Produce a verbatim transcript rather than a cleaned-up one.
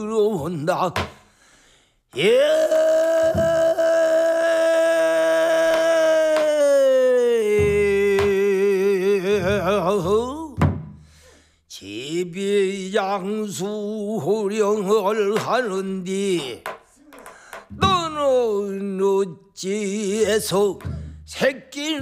들어온다. 예. 집에 양수호령을 하는디 너는 어찌해서 새끼